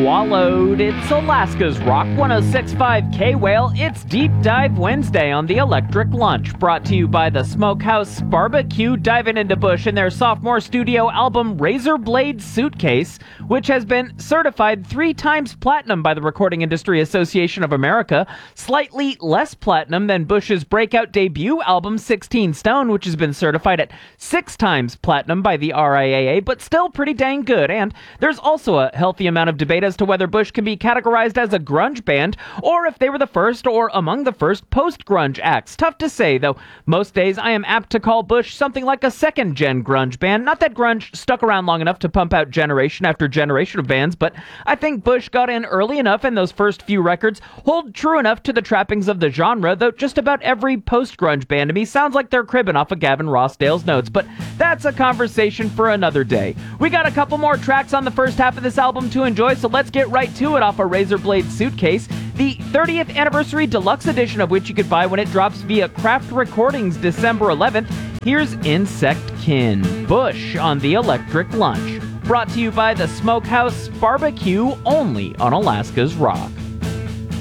swallowed. It's Alaska's Rock 106.5 K-Whale. It's Deep Dive Wednesday on the Electric Lunch, brought to you by the Smokehouse Barbecue, diving into Bush in their sophomore studio album Razor Blade Suitcase, which has been certified 3 times platinum by the Recording Industry Association of America, slightly less platinum than Bush's breakout debut album 16 Stone, which has been certified at 6 times platinum by the RIAA, but still pretty dang good. And there's also a healthy amount of debate as to whether Bush can be categorized as a grunge band or if they were the first or among the first post-grunge acts. Tough to say, though most days I am apt to call Bush something like a second-gen grunge band. Not that grunge stuck around long enough to pump out generation after generation of bands, but I think Bush got in early enough and those first few records hold true enough to the trappings of the genre, though just about every post-grunge band to me sounds like they're cribbing off of Gavin Rossdale's notes. But that's a conversation for another day. We got a couple more tracks on the first half of this album to enjoy, so let's get right to it off a Razor Blade Suitcase, the 30th anniversary deluxe edition of which you could buy when it drops via Craft Recordings December 11th. Here's Insectkin, Bush on the Electric Lunch, brought to you by the Smokehouse Barbecue, only on Alaska's Rock.